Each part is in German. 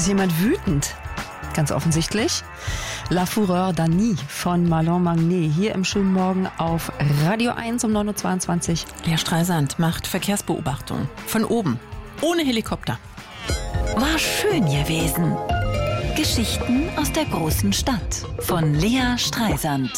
Ist jemand wütend? Ganz offensichtlich. La Fureur d'Annie von Mahlon Magnet hier im schönen Morgen auf Radio 1 um 9.22 Uhr. Lea Streisand macht Verkehrsbeobachtung. Von oben. Ohne Helikopter. War schön gewesen. Geschichten aus der großen Stadt von Lea Streisand.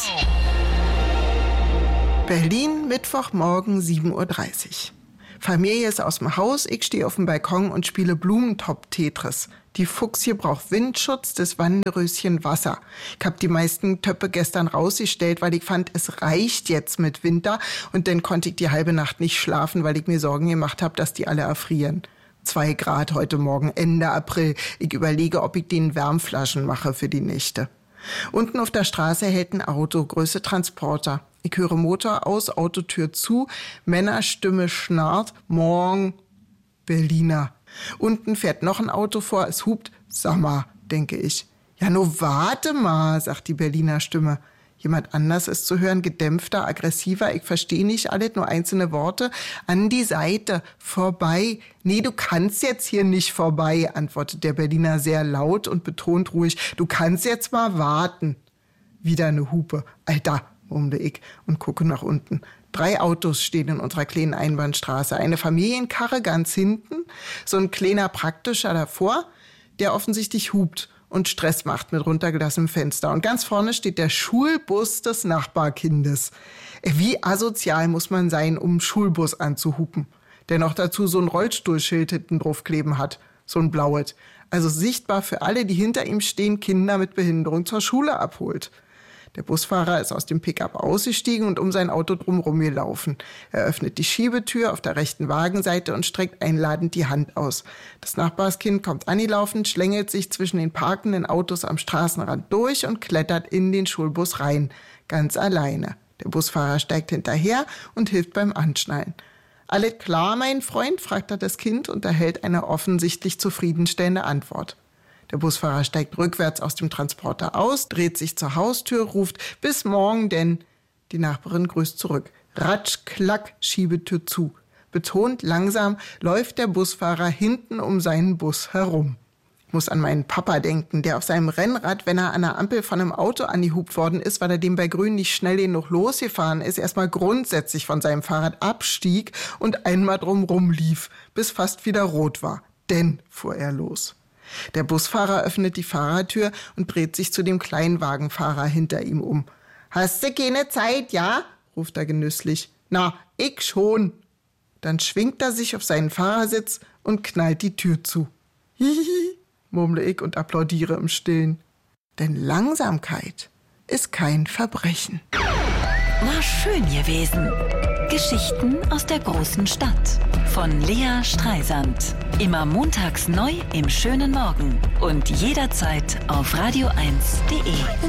Berlin, Mittwochmorgen, 7.30 Uhr. Familie ist aus dem Haus, ich stehe auf dem Balkon und spiele Blumentopf-Tetris. Die Fuchsie braucht Windschutz, das Wanderröschen Wasser. Ich habe die meisten Töpfe gestern rausgestellt, weil ich fand, es reicht jetzt mit Winter. Und dann konnte ich die halbe Nacht nicht schlafen, weil ich mir Sorgen gemacht habe, dass die alle erfrieren. 2 Grad heute Morgen, Ende April. Ich überlege, ob ich denen Wärmflaschen mache für die Nächte. Unten auf der Straße hält ein Auto, Größe Transporter. Ich höre Motor aus, Autotür zu, Männerstimme schnarrt, morgen, Berliner. Unten fährt noch ein Auto vor, es hupt, Sommer, denke ich. Ja, nur warte mal, sagt die Berliner Stimme. Jemand anders ist zu hören, gedämpfter, aggressiver, ich verstehe nicht alles, nur einzelne Worte. An die Seite, vorbei. Nee, du kannst jetzt hier nicht vorbei, antwortet der Berliner sehr laut und betont ruhig. Du kannst jetzt mal warten. Wieder eine Hupe. Alter, murmle ich und gucke nach unten. 3 Autos stehen in unserer kleinen Einbahnstraße. Eine Familienkarre ganz hinten, so ein kleiner Praktischer davor, der offensichtlich hupt und Stress macht mit runtergelassenem Fenster. Und ganz vorne steht der Schulbus des Nachbarkindes. Wie asozial muss man sein, um einen Schulbus anzuhupen, der noch dazu so ein Rollstuhlschild hinten draufkleben hat, so ein blaues. Also sichtbar für alle, die hinter ihm stehen, Kinder mit Behinderung zur Schule abholt. Der Busfahrer ist aus dem Pickup ausgestiegen und um sein Auto drumherum gelaufen. Er öffnet die Schiebetür auf der rechten Wagenseite und streckt einladend die Hand aus. Das Nachbarskind kommt angelaufen, schlängelt sich zwischen den parkenden Autos am Straßenrand durch und klettert in den Schulbus rein, ganz alleine. Der Busfahrer steigt hinterher und hilft beim Anschnallen. Alles klar, mein Freund? Fragt er das Kind und erhält eine offensichtlich zufriedenstellende Antwort. Der Busfahrer steigt rückwärts aus dem Transporter aus, dreht sich zur Haustür, ruft bis morgen, denn die Nachbarin grüßt zurück. Ratsch, klack, Schiebetür zu. Betont langsam läuft der Busfahrer hinten um seinen Bus herum. Ich muss an meinen Papa denken, der auf seinem Rennrad, wenn er an der Ampel von einem Auto angehupt worden ist, weil er dem bei Grün nicht schnell genug losgefahren ist, erstmal grundsätzlich von seinem Fahrrad abstieg und einmal drumrum lief, bis fast wieder rot war. Denn fuhr er los. Der Busfahrer öffnet die Fahrertür und dreht sich zu dem Kleinwagenfahrer hinter ihm um. »Hast du keine Zeit, ja?« ruft er genüsslich. »Na, ich schon.« Dann schwingt er sich auf seinen Fahrersitz und knallt die Tür zu. »Hihihi«, murmle ich und applaudiere im Stillen. Denn Langsamkeit ist kein Verbrechen. War schön gewesen. Geschichten aus der großen Stadt von Lea Streisand. Immer montags neu im schönen Morgen und jederzeit auf radio1.de.